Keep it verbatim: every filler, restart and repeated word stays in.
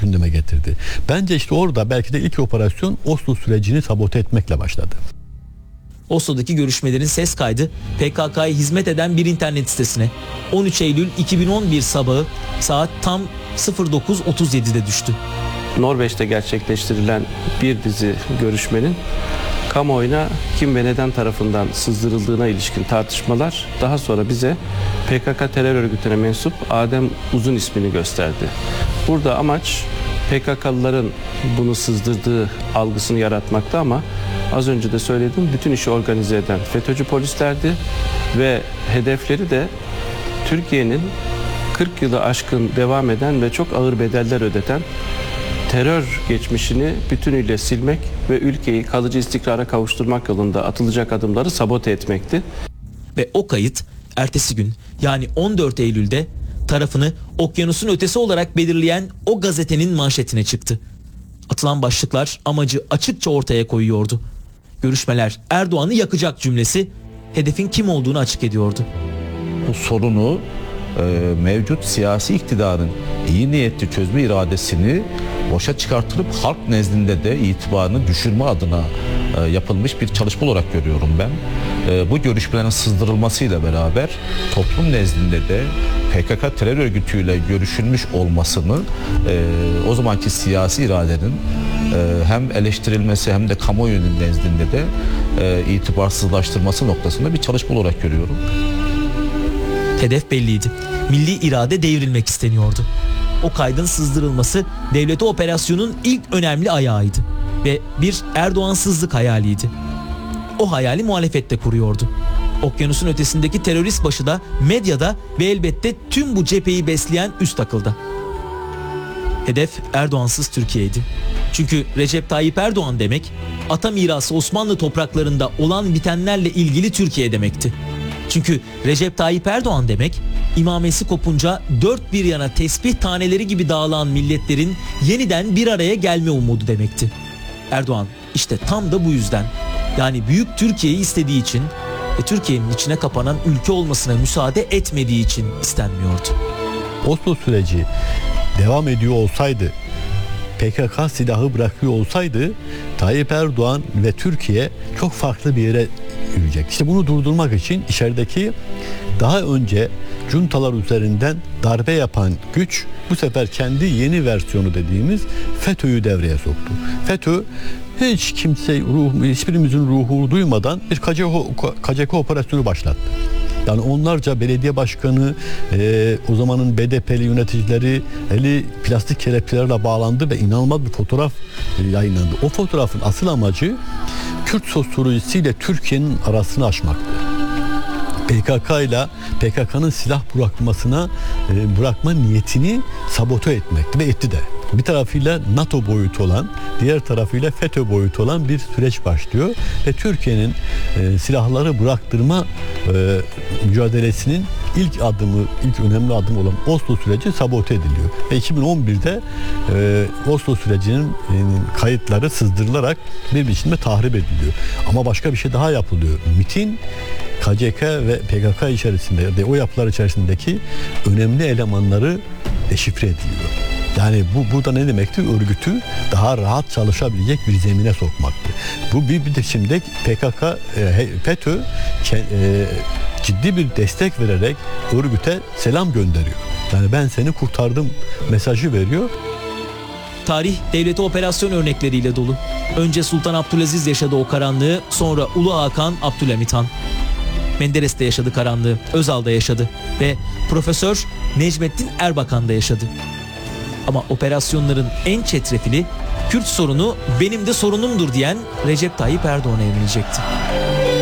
gündeme getirdi. Bence işte orada belki de ilk operasyon Oslo sürecini sabote etmekle başladı. Oslo'daki görüşmelerin ses kaydı P K K'ya hizmet eden bir internet sitesine on üç Eylül iki bin on bir sabahı saat tam dokuz otuz yedide düştü. Norveç'te gerçekleştirilen bir dizi görüşmenin kamuoyuna kim ve neden tarafından sızdırıldığına ilişkin tartışmalar daha sonra bize P K K terör örgütüne mensup Adem Uzun ismini gösterdi. Burada amaç P K K'lıların bunu sızdırdığı algısını yaratmakta ama az önce de söyledim, bütün işi organize eden FETÖ'cü polislerdi ve hedefleri de Türkiye'nin kırk yılı aşkın devam eden ve çok ağır bedeller ödeten terör geçmişini bütünüyle silmek ve ülkeyi kalıcı istikrara kavuşturmak yolunda atılacak adımları sabote etmekti. Ve o kayıt ertesi gün, yani on dört Eylül'de tarafını okyanusun ötesi olarak belirleyen o gazetenin manşetine çıktı. Atılan başlıklar amacı açıkça ortaya koyuyordu. Görüşmeler Erdoğan'ı yakacak cümlesi hedefin kim olduğunu açık ediyordu. Bu sorunu e, mevcut siyasi iktidarın iyi niyetli çözme iradesini boşa çıkartılıp halk nezdinde de itibarını düşürme adına e, yapılmış bir çalışma olarak görüyorum ben. E, bu görüşmelerin sızdırılmasıyla beraber toplum nezdinde de P K K terör örgütüyle görüşülmüş olmasını e, o zamanki siyasi iradenin e, hem eleştirilmesi hem de kamuoyunun nezdinde de e, itibarsızlaştırması noktasında bir çalışma olarak görüyorum. Hedef belliydi. Milli irade devrilmek isteniyordu. O kaydın sızdırılması devlete operasyonun ilk önemli ayağıydı ve bir Erdoğansızlık hayaliydi. O hayali muhalefette kuruyordu. Okyanusun ötesindeki terörist başı da medyada ve elbette tüm bu cepheyi besleyen üst akılda. Hedef Erdoğansız Türkiye'ydi. Çünkü Recep Tayyip Erdoğan demek, ata mirası Osmanlı topraklarında olan bitenlerle ilgili Türkiye demekti. Çünkü Recep Tayyip Erdoğan demek, imamesi kopunca dört bir yana tesbih taneleri gibi dağılan milletlerin yeniden bir araya gelme umudu demekti. Erdoğan işte tam da bu yüzden, yani büyük Türkiye'yi istediği için ve Türkiye'nin içine kapanan ülke olmasına müsaade etmediği için istenmiyordu. Oslo süreci devam ediyor olsaydı, P K K silahı bırakıyor olsaydı Tayyip Erdoğan ve Türkiye çok farklı bir yere yürüyecek. İşte bunu durdurmak için içerideki daha önce juntalar üzerinden darbe yapan güç bu sefer kendi yeni versiyonu dediğimiz FETÖ'yü devreye soktu. FETÖ hiç kimse ruh, hiçbirimizin ruhu duymadan bir K C K operasyonu başlattı. Yani onlarca belediye başkanı, e, o zamanın B D P'li yöneticileri eli plastik kelepçelerle bağlandı ve inanılmaz bir fotoğraf e, yayınlandı. O fotoğrafın asıl amacı Kürt sosyolojisiyle Türkiye'nin arasını aşmaktı. P K K ile P K K'nın silah bırakmasına e, bırakma niyetini sabote etmekti ve etti de. Bir tarafıyla NATO boyutu olan, diğer tarafıyla FETÖ boyutu olan bir süreç başlıyor ve Türkiye'nin e, silahları bıraktırma e, mücadelesinin ilk adımı, ilk önemli adım olan Oslo süreci sabote ediliyor. Ve iki bin on birde e, Oslo sürecinin e, kayıtları sızdırılarak bir biçimde tahrip ediliyor. Ama başka bir şey daha yapılıyor. MİT'in K C K ve P K K içerisinde de o yapılar içerisindeki önemli elemanları deşifre ediliyor. Yani bu burada ne demekti? Örgütü daha rahat çalışabilecek bir zemine sokmaktı. Bu bir bir de şimdi P K K, e, FETÖ e, ciddi bir destek vererek örgüte selam gönderiyor. Yani ben seni kurtardım mesajı veriyor. Tarih devlete operasyon örnekleriyle dolu. Önce Sultan Abdülaziz yaşadı o karanlığı, sonra Ulu Hakan Abdülhamit Han. Menderes de yaşadı karanlığı, Özal da yaşadı ve Profesör Necmettin Erbakan da yaşadı. Ama operasyonların en çetrefili Kürt sorunu benim de sorunumdur diyen Recep Tayyip Erdoğan'a evrilecekti.